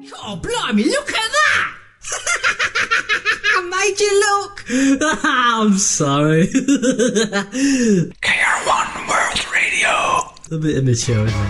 Oh, blimey, look at that! I made you look! I'm sorry. KR1 World Radio. A bit immature, isn't it?